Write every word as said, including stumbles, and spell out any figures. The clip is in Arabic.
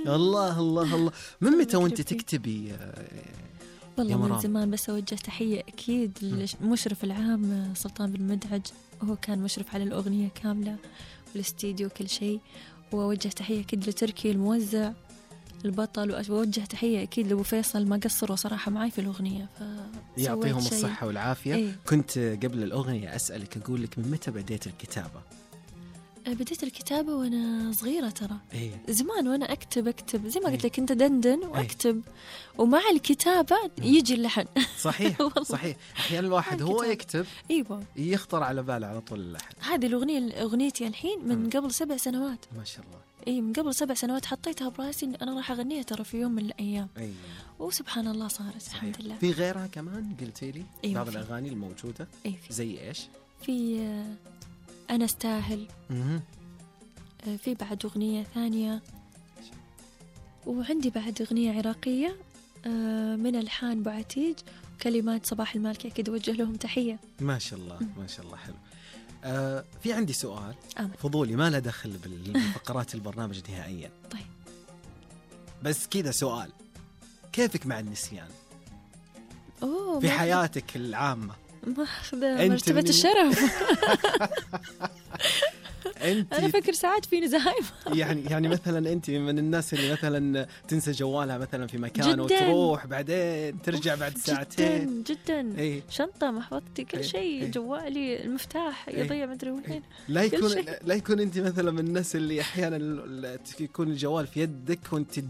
الله الله الله. من متى وانت تكتبي؟ والله من زمان، بس أوجه تحية أكيد للمشرف العام سلطان بن مدعج، وهو كان مشرف على الأغنية كاملة والاستديو كل شيء. وأوجه تحية أكيد لتركي الموزع البطل، وأوجه تحية أكيد لأبو فيصل ما قصروا صراحة معي في الأغنية، يعطيهم الصحة والعافية. ايه؟ كنت قبل الأغنية أسألك أقول لك من متى بديت الكتابة؟ بديت الكتابة وأنا صغيرة ترى. إيه؟ زمان وأنا أكتب أكتب زي ما قلت لك، كنت دندن وأكتب. إيه؟ ومع الكتابة يجي اللحن. صحيح صحيح. أحيانا الواحد هو يكتب أيوة يخطر على باله على طول اللحن. هذه الأغنية أغنيتي الحين من م. قبل سبع سنوات. ما شاء الله. إيه من قبل سبع سنوات حطيتها براسي إن أنا راح أغنيها ترى في يوم من الأيام. أيه. وسبحان الله صارت. صحيح. الحمد لله. في غيرها كمان قلتي لي؟ أيوة بعض الأغاني الموجودة. أيه زي إيش؟ في أنا استاهل. مم. في بعد أغنية ثانية، وعندي بعد أغنية عراقية من ألحان بعتيج وكلمات صباح المالكي، أكيد أوجه لهم تحية. ما شاء الله ما شاء الله. حلو. آه في عندي سؤال آمن. فضولي ما له دخل بالفقرات البرنامج نهائيا. طيب بس كذا سؤال، كيفك مع النسيان أوه في حياتك العامة؟ ما أخذ مرتبة الشرف. أنا فكر ساعات فيني زهايمة. يعني يعني مثلا أنت من الناس اللي مثلا تنسى جوالها مثلا في مكان وتروح بعدين ترجع بعد ساعتين. جدا جدا. ايه؟ شنطة محفظتي كل شيء. ايه؟ جوالي المفتاح يضيع ايه؟ مدري وين. ايه؟ لا يكون لا يكون أنت مثلا من الناس اللي أحيانا يكون الجوال في يدك وأنت